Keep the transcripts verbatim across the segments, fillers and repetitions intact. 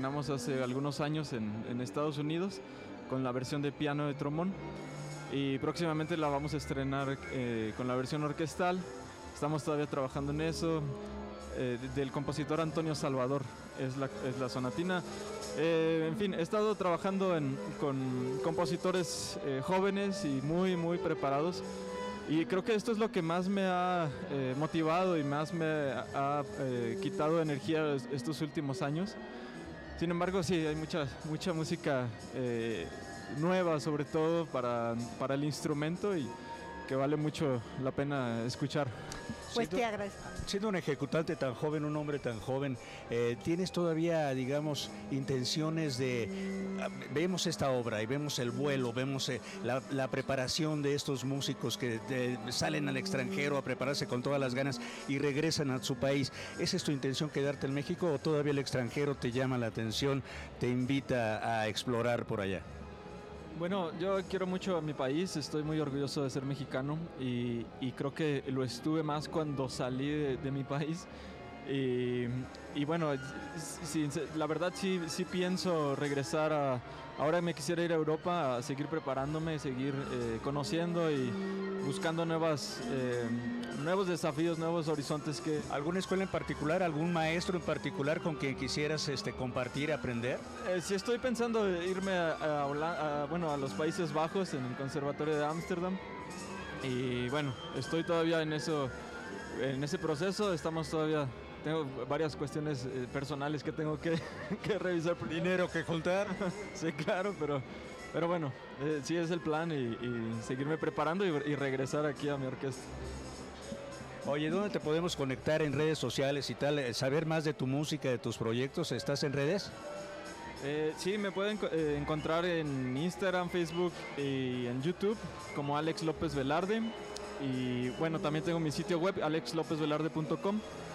Estrenamos hace algunos años en, en Estados Unidos con la versión de piano de trombón y próximamente la vamos a estrenar eh, con la versión orquestal. Estamos todavía trabajando en eso. Eh, del compositor Antonio Salvador es la, es la sonatina. Eh, en fin, he estado trabajando en, con compositores eh, jóvenes y muy muy preparados, y creo que esto es lo que más me ha eh, motivado y más me ha eh, quitado energía estos últimos años. Sin embargo, sí, hay mucha, mucha música eh, nueva, sobre todo para, para el instrumento, y que vale mucho la pena escuchar. Pues te agradezco. Siendo un ejecutante tan joven, un hombre tan joven, eh, ¿tienes todavía, digamos, intenciones de... Vemos esta obra y vemos el vuelo, vemos eh, la, la preparación de estos músicos que de, salen al extranjero a prepararse con todas las ganas y regresan a su país? ¿Esa es tu intención, quedarte en México, o todavía el extranjero te llama la atención, te invita a explorar por allá? Bueno, yo quiero mucho a mi país, estoy muy orgulloso de ser mexicano, y, y creo que lo estuve más cuando salí de, de mi país. Y, y bueno, sí, la verdad sí, sí pienso regresar a... Ahora me quisiera ir a Europa a seguir preparándome, seguir eh, conociendo y buscando nuevas, eh, nuevos desafíos, nuevos horizontes. Que... ¿Alguna escuela en particular, algún maestro en particular con quien quisieras este, compartir, aprender? Eh, sí, estoy pensando irme a, a, a, bueno, a los Países Bajos, en el Conservatorio de Ámsterdam. Y bueno, estoy todavía en eso, en ese proceso. Estamos todavía... Tengo varias cuestiones eh, personales que tengo que, que revisar. ¿Dinero que juntar? Sí, claro, pero, pero bueno, eh, sí es el plan, y, y seguirme preparando y, y regresar aquí a mi orquesta. Oye, ¿dónde te podemos conectar en redes sociales y tal? Saber más de tu música, de tus proyectos. ¿Estás en redes? Eh, sí, me pueden eh, encontrar en Instagram, Facebook y en YouTube como Alex López Velarde. Y bueno, también tengo mi sitio web, alex lopez velarde punto com.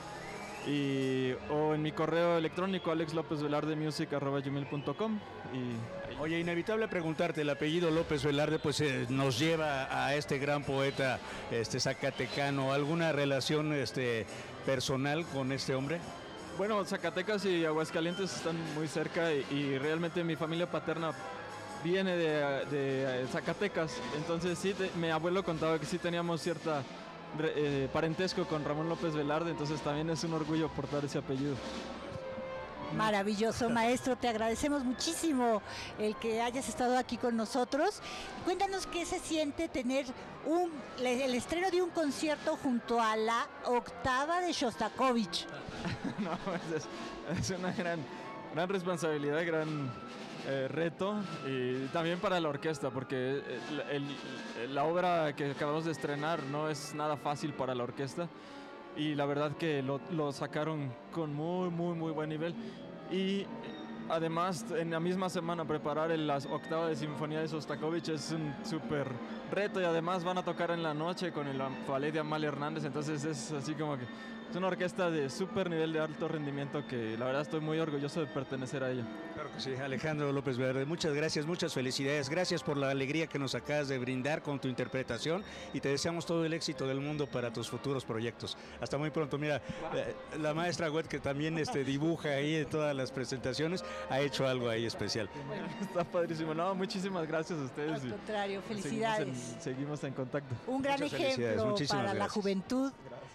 Y, o en mi correo electrónico alex lopez velarde music arroba gmail punto com. Y oye, inevitable preguntarte, el apellido López Velarde pues eh, nos lleva a este gran poeta este zacatecano. ¿Alguna relación este personal con este hombre? Bueno, Zacatecas y Aguascalientes están muy cerca, y, y realmente mi familia paterna viene de, de Zacatecas. Entonces sí, te, mi abuelo contaba que sí teníamos cierta Eh, parentesco con Ramón López Velarde, entonces también es un orgullo portar ese apellido. Maravilloso, maestro, te agradecemos muchísimo el que hayas estado aquí con nosotros. Cuéntanos qué se siente tener un, el estreno de un concierto junto a la octava de Shostakovich. No, es, es una gran, gran responsabilidad, gran eh, reto, y también para la orquesta, porque el, el, la obra que acabamos de estrenar no es nada fácil para la orquesta, y la verdad que lo, lo sacaron con muy muy muy buen nivel. Y además en la misma semana preparar el, la octava de Sinfonía de Shostakovich es un súper reto, y además van a tocar en la noche con el ballet de Amalia Hernández, entonces es así como que es una orquesta de súper nivel, de alto rendimiento, que la verdad estoy muy orgulloso de pertenecer a ella. Claro que sí, Alejandro López Velarde, muchas gracias, muchas felicidades, gracias por la alegría que nos acabas de brindar con tu interpretación, y te deseamos todo el éxito del mundo para tus futuros proyectos. Hasta muy pronto. Mira, eh, la maestra Wet, que también este, dibuja ahí en todas las presentaciones, ha hecho algo ahí especial. Está padrísimo. No, muchísimas gracias a ustedes. Al contrario, felicidades. Seguimos en, seguimos en contacto. Un gran Muchas ejemplo para gracias. la juventud,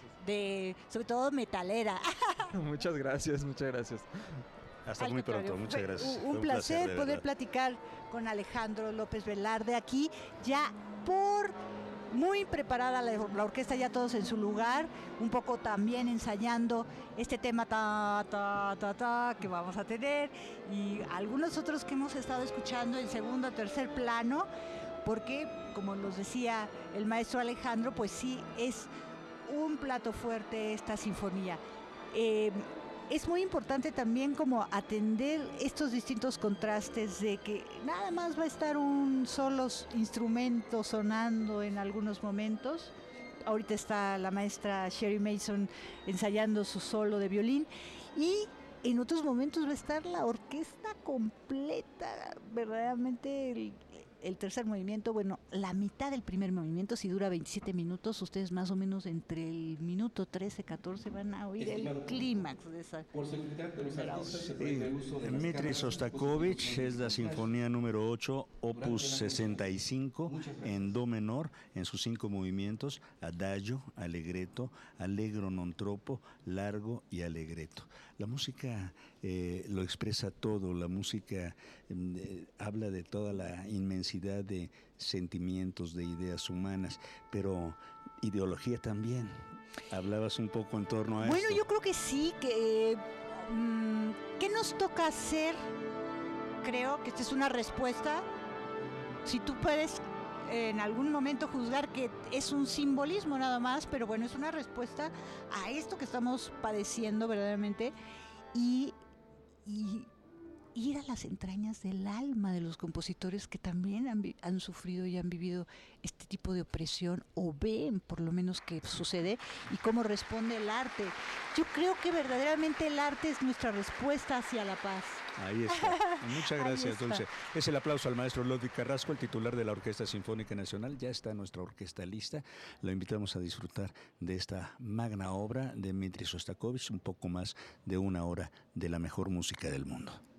de, sobre todo metalera. Muchas gracias, muchas gracias. Hasta Al muy contrario, pronto, muchas fue gracias. Un, un placer, placer poder verdad. platicar con Alejandro López Velarde aquí, ya por muy preparada la, la orquesta, ya todos en su lugar, un poco también ensayando este tema ta, ta, ta, ta, que vamos a tener, y algunos otros que hemos estado escuchando en segundo o tercer plano, porque, como nos decía el maestro Alejandro, pues sí, es un plato fuerte esta sinfonía. Eh, es muy importante también como atender estos distintos contrastes de que nada más va a estar un solo instrumento sonando en algunos momentos. Ahorita está la maestra Sherry Mason ensayando su solo de violín, y en otros momentos va a estar la orquesta completa, verdaderamente el, el tercer movimiento, bueno, la mitad del primer movimiento, si dura veintisiete minutos, ustedes más o menos entre el minuto trece, catorce van a oír el clímax de esa. Por seguridad de los artistas se Sí, prohíbe el uso de las Dmitri cámaras Sostakovich es la sinfonía número ocho, opus sesenta y cinco, en do menor, en sus cinco movimientos: adagio, allegretto, allegro non troppo, largo y allegretto. La música eh, lo expresa todo, la música eh, habla de toda la inmensidad de sentimientos, de ideas humanas, pero ideología también. Hablabas un poco en torno a Bueno, esto. yo creo que sí, que mm, ¿qué nos toca hacer? Creo que esta es una respuesta. Si tú puedes en algún momento juzgar que es un simbolismo nada más, pero bueno, es una respuesta a esto que estamos padeciendo verdaderamente y, y ir a las entrañas del alma de los compositores que también han, vi- han sufrido y han vivido este tipo de opresión o ven por lo menos qué sucede y cómo responde el arte. Yo creo que verdaderamente el arte es nuestra respuesta hacia la paz. Ahí está. Muchas Ahí gracias, está. Dulce. Es el aplauso al maestro Ludwig Carrasco, el titular de la Orquesta Sinfónica Nacional. Ya está nuestra orquesta lista. Lo invitamos a disfrutar de esta magna obra de Dmitri Sostakovich, un poco más de una hora de la mejor música del mundo.